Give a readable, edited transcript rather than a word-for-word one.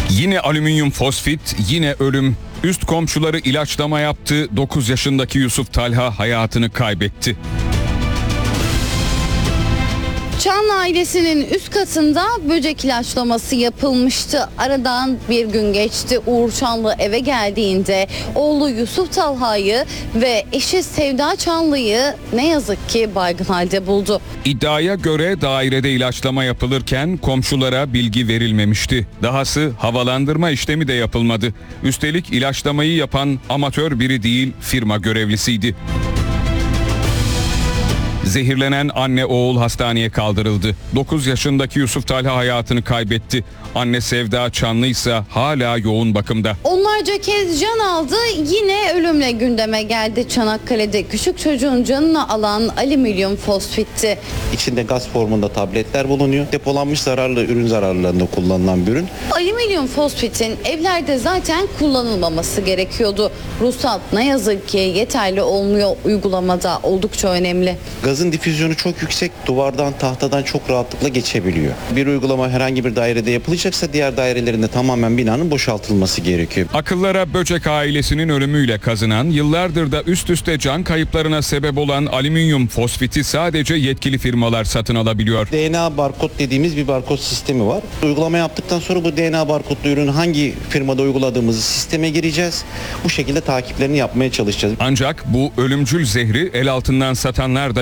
Yine alüminyum fosfit, yine ölüm. Üst komşuları ilaçlama yaptı. 9 yaşındaki Yusuf Talha hayatını kaybetti. Çanlı ailesinin üst katında böcek ilaçlaması yapılmıştı. Aradan bir gün geçti. Uğur Çanlı eve geldiğinde oğlu Yusuf Talha'yı ve eşi Sevda Çanlı'yı ne yazık ki baygın halde buldu. İddiaya göre dairede ilaçlama yapılırken komşulara bilgi verilmemişti. Dahası havalandırma işlemi de yapılmadı. Üstelik ilaçlamayı yapan amatör biri değil, firma görevlisiydi. Zehirlenen anne oğul hastaneye kaldırıldı. 9 yaşındaki Yusuf Talha hayatını kaybetti. Anne Sevda Çanlı ise hala yoğun bakımda. Onlarca kez can aldı, yine ölümle gündeme geldi. Çanakkale'de küçük çocuğun canını alan alüminyum fosfitti. İçinde gaz formunda tabletler bulunuyor. Depolanmış zararlı ürün zararlarında kullanılan bir ürün. Alüminyum fosfitin evlerde zaten kullanılmaması gerekiyordu. Ruhsat ne yazık ki yeterli olmuyor, uygulamada oldukça önemli. Gazın difüzyonu çok yüksek, duvardan, tahtadan çok rahatlıkla geçebiliyor. Bir uygulama herhangi bir dairede yapılacaksa diğer dairelerinde tamamen binanın boşaltılması gerekiyor. Akıllara böcek ailesinin ölümüyle kazınan, yıllardır da üst üste can kayıplarına sebep olan alüminyum fosfiti sadece yetkili firmalar satın alabiliyor. DNA barkod dediğimiz bir barkod sistemi var. Uygulama yaptıktan sonra bu DNA barkodlu ürünü hangi firmada uyguladığımızı sisteme gireceğiz. Bu şekilde takiplerini yapmaya çalışacağız. Ancak bu ölümcül zehri el altından satanlar da